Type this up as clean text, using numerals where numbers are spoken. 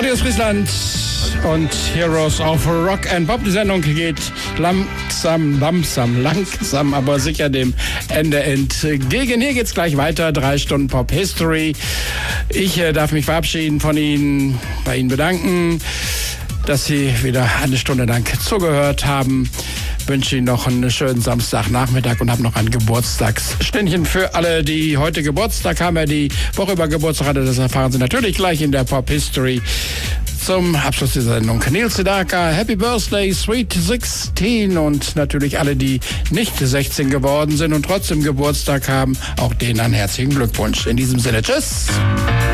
Radio Friesland und Heroes of Rock and Pop. Die Sendung geht langsam, aber sicher dem Ende entgegen. Hier geht's gleich weiter. 3 Stunden Pop History. Ich darf mich verabschieden von Ihnen, bei Ihnen bedanken, dass Sie wieder eine Stunde lang zugehört haben. Wünsche Ihnen noch einen schönen Samstagnachmittag und habe noch ein Geburtstagsständchen für alle, die heute Geburtstag haben. Wer die Woche über Geburtstag hatte, das erfahren Sie natürlich gleich in der Pop History. Zum Abschluss dieser Sendung Neil Sedaka, Happy Birthday, Sweet 16 und natürlich alle, die nicht 16 geworden sind und trotzdem Geburtstag haben, auch denen einen herzlichen Glückwunsch. In diesem Sinne, tschüss!